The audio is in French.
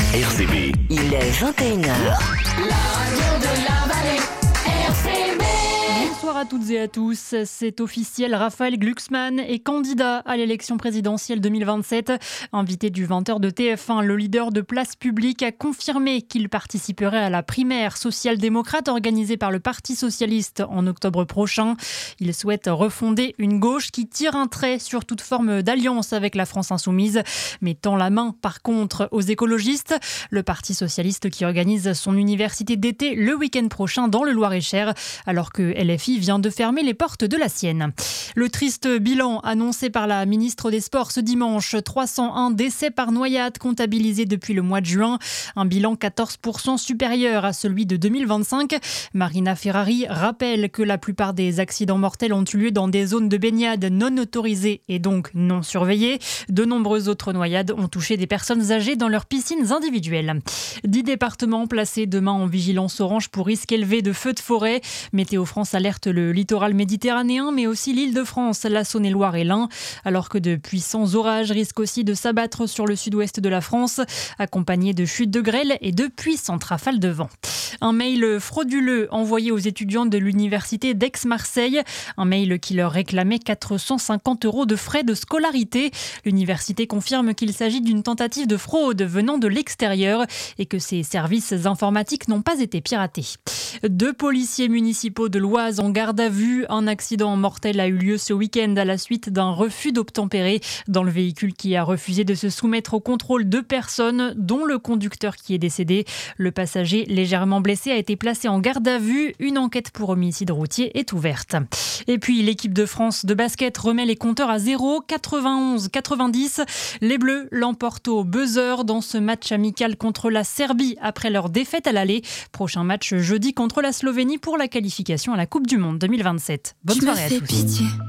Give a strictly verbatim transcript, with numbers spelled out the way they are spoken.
R C B. Il est vingt et une heures. La radio de la vallée, R C B. Bonsoir à toutes et à tous, c'est officiel, Raphaël Glucksmann est candidat à l'élection présidentielle deux mille vingt-sept. Invité du vingt heures de T F un, le leader de Place Publique a confirmé qu'il participerait à la primaire social-démocrate organisée par le Parti socialiste en octobre prochain. Il souhaite refonder une gauche qui tire un trait sur toute forme d'alliance avec la France insoumise, mais tend la main par contre aux écologistes. Le Parti socialiste qui organise son université d'été le week-end prochain dans le Loir-et-Cher, alors que L F I vient de fermer les portes de la sienne. Le triste bilan annoncé par la ministre des Sports ce dimanche, trois cent un décès par noyade comptabilisés depuis le mois de juin, un bilan quatorze pour cent supérieur à celui de deux mille vingt-cinq. Marina Ferrari rappelle que la plupart des accidents mortels ont eu lieu dans des zones de baignade non autorisées et donc non surveillées. De nombreuses autres noyades ont touché des personnes âgées dans leurs piscines individuelles. Dix départements placés demain en vigilance orange pour risque élevé de feux de forêt. Météo France alerte le littoral méditerranéen, mais aussi l'Île-de-France, la Saône-et-Loire et l'Ain, alors que de puissants orages risquent aussi de s'abattre sur le sud-ouest de la France, accompagnés de chutes de grêle et de puissantes rafales de vent. Un mail frauduleux envoyé aux étudiants de l'université d'Aix-Marseille, un mail qui leur réclamait quatre cent cinquante euros de frais de scolarité. L'université confirme qu'il s'agit d'une tentative de fraude venant de l'extérieur et que ses services informatiques n'ont pas été piratés. Deux policiers municipaux de l'Oise en garde à vue. Un accident mortel a eu lieu ce week-end à la suite d'un refus d'obtempérer dans le véhicule qui a refusé de se soumettre au contrôle de personnes, dont le conducteur qui est décédé. Le passager légèrement blessé a été placé en garde à vue. Une enquête pour homicide routier est ouverte. Et puis l'équipe de France de basket remet les compteurs à zéro, quatre-vingt-onze à quatre-vingt-dix. Les Bleus l'emportent au buzzer dans ce match amical contre la Serbie après leur défaite à l'aller. Prochain match jeudi contre la Slovénie pour la qualification à la Coupe du Monde deux mille vingt-sept. Bonne Tu soirée me à fais tous. pitié.